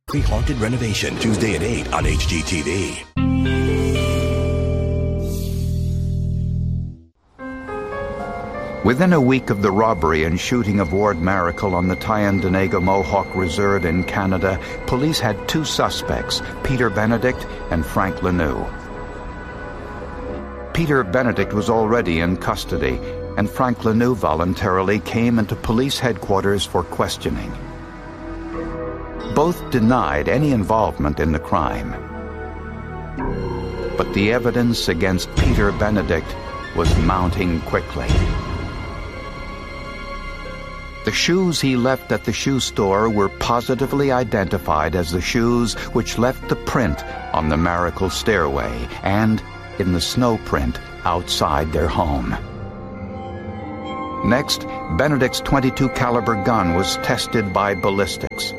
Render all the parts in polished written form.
Haunted Renovation, Tuesday at 8 on HGTV. Within a week of the robbery and shooting of Ward Maracle on the Tyendinaga Mohawk Reserve in Canada, police had two suspects, Peter Benedict and Frank Lanoux. Peter Benedict was already in custody, and Frank Lanoux voluntarily came into police headquarters for questioning. Both denied any involvement in the crime. But the evidence against Peter Benedict was mounting quickly. The shoes he left at the shoe store were positively identified as the shoes which left the print on the Maracle stairway and in the snow print outside their home. Next, Benedict's .22 caliber gun was tested by ballistics.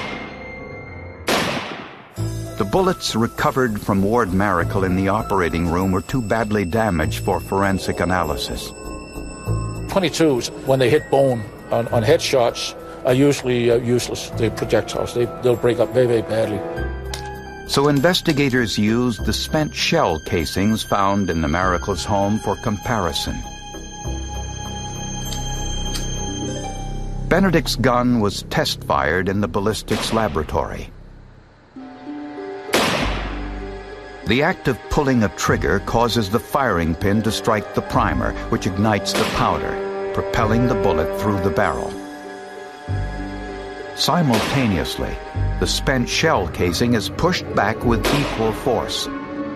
The bullets recovered from Ward Maracle in the operating room were too badly damaged for forensic analysis. .22s, when they hit bone on headshots, are usually useless. They're projectiles. They'll break up very, very badly. So investigators used the spent shell casings found in the Maracle's home for comparison. Benedict's gun was test-fired in the ballistics laboratory. The act of pulling a trigger causes the firing pin to strike the primer, which ignites the powder, propelling the bullet through the barrel. Simultaneously, the spent shell casing is pushed back with equal force.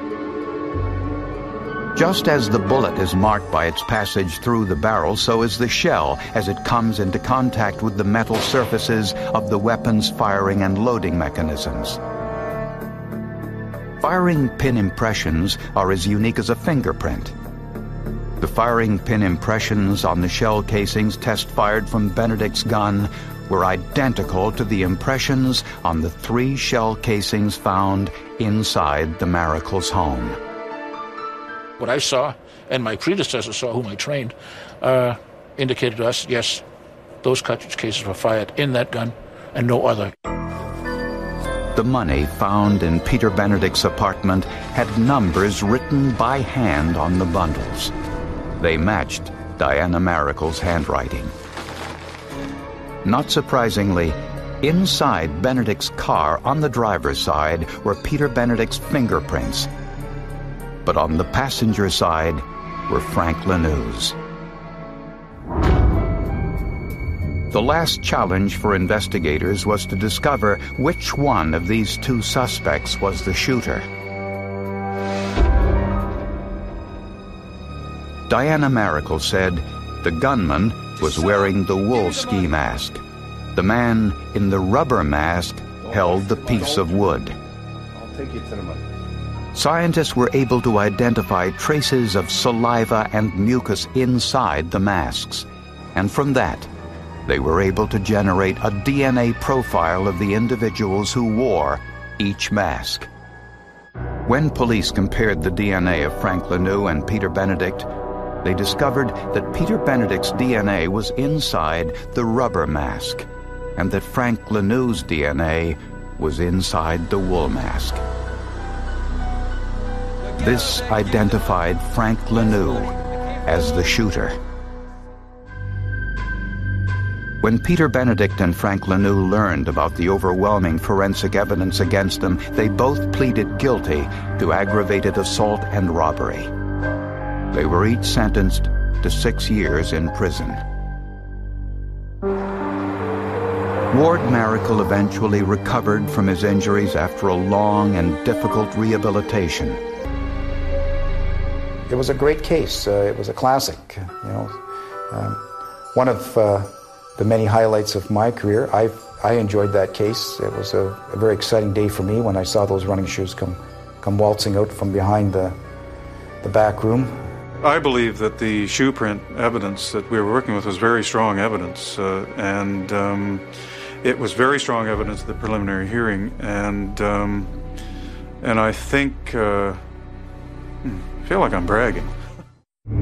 Just as the bullet is marked by its passage through the barrel, so is the shell as it comes into contact with the metal surfaces of the weapon's firing and loading mechanisms. Firing pin impressions are as unique as a fingerprint. The firing pin impressions on the shell casings test-fired from Benedict's gun were identical to the impressions on the 3 shell casings found inside the Maracle's home. What I saw, and my predecessor saw, whom I trained, indicated to us, yes, those cartridge cases were fired in that gun and no other. The money found in Peter Benedict's apartment had numbers written by hand on the bundles. They matched Diana Maracle's handwriting. Not surprisingly, inside Benedict's car on the driver's side were Peter Benedict's fingerprints. But on the passenger side were Frank Lanoux's. The last challenge for investigators was to discover which one of these 2 suspects was the shooter. Diana Maracle said the gunman was wearing the wool ski mask. The man in the rubber mask held the piece of wood. I'll take you to the money. Scientists were able to identify traces of saliva and mucus inside the masks, and from that, they were able to generate a DNA profile of the individuals who wore each mask. When police compared the DNA of Frank Lanoux and Peter Benedict, they discovered that Peter Benedict's DNA was inside the rubber mask, and that Frank Lanoux's DNA was inside the wool mask. This identified Frank Lanoux as the shooter. When Peter Benedict and Frank Lanoux learned about the overwhelming forensic evidence against them, they both pleaded guilty to aggravated assault and robbery. They were each sentenced to 6 years in prison. Ward Maracle eventually recovered from his injuries after a long and difficult rehabilitation. It was a great case. It was a classic. One of the many highlights of my career. I enjoyed that case. It was a very exciting day for me when I saw those running shoes come waltzing out from behind the back room. I believe that the shoe print evidence that we were working with was very strong evidence, and it was very strong evidence at the preliminary hearing, and I think, I feel like I'm bragging.